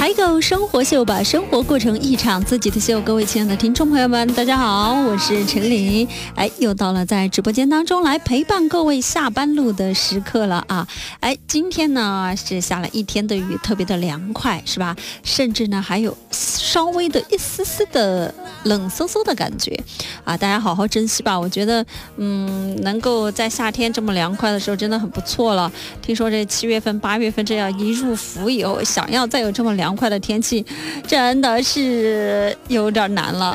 来个生活秀，把生活过成一场自己的秀。各位亲爱的听众朋友们，大家好，我是陈琳。又到了在直播间当中来陪伴各位下班路的时刻了啊！今天呢是下了一天的雨，特别的凉快，是吧？甚至呢还有稍微的一丝丝的冷飕飕的感觉啊！大家好好珍惜吧。我觉得，能够在夏天这么凉快的时候，真的很不错了。听说这7月份、8月份这样一入伏以后，想要再有这么凉快的天气，真的是有点难了。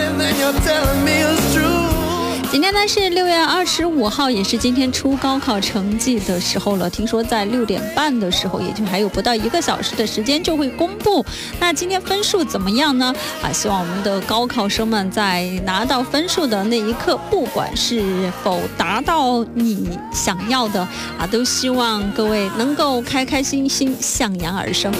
今天呢是6月25号，也是今天出高考成绩的时候了。听说在6点半的时候，也就还有不到1个小时的时间就会公布。那今天分数怎么样呢？希望我们的高考生们在拿到分数的那一刻，不管是否达到你想要的都希望各位能够开开心心向阳而生。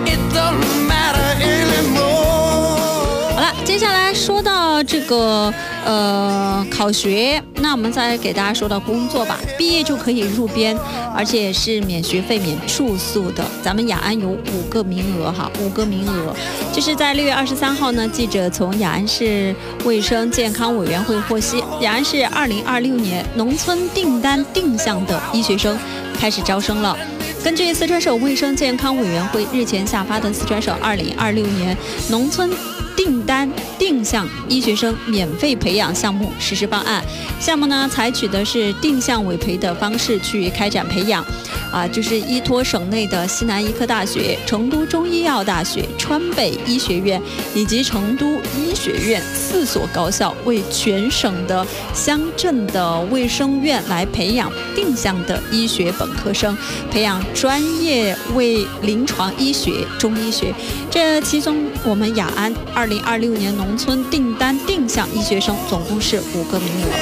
好了，接下来说到这个考学，那我们再给大家说到工作吧。毕业就可以入编，而且是免学费、免住宿的。咱们雅安有5个名额哈，5个名额。就是在6月23号呢，记者从雅安市卫生健康委员会获悉，雅安市2026年农村订单定向的医学生开始招生了。根据四川省卫生健康委员会日前下发的四川省2026年农村订单定向医学生免费培养项目实施方案，项目呢采取的是定向委培的方式去开展培养，就是依托省内的西南医科大学、成都中医药大学、川北医学院以及成都医学院4所高校，为全省的乡镇的卫生院来培养定向的医学本科生，培养专业为临床医学、中医学。这其中我们雅安2026年农村订单定向医学生总共是5个名额。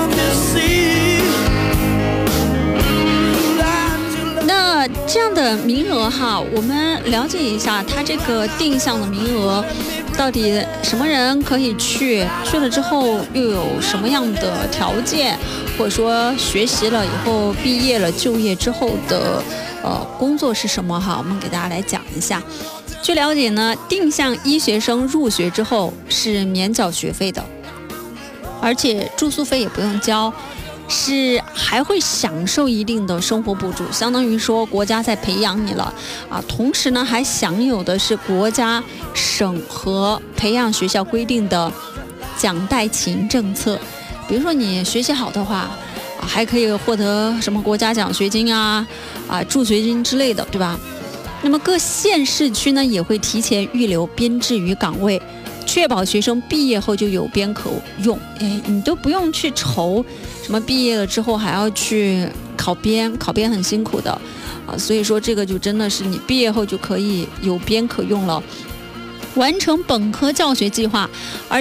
那这样的名额哈，我们了解一下，它这个定向的名额到底什么人可以去了之后又有什么样的条件，或者说学习了以后毕业了就业之后的工作是什么哈？我们给大家来讲一下。据了解呢，定向医学生入学之后是免缴学费的，而且住宿费也不用交，是还会享受一定的生活补助，相当于说国家在培养你了同时呢还享有的是国家、省和培养学校规定的奖贷勤政策。比如说你学习好的话还可以获得什么国家奖学金助学金之类的，对吧？那么各县市区呢也会提前预留编制与岗位，确保学生毕业后就有编可用。你都不用去愁什么毕业了之后还要去考编很辛苦的所以说这个就真的是你毕业后就可以有编可用了，完成本科教学计划。而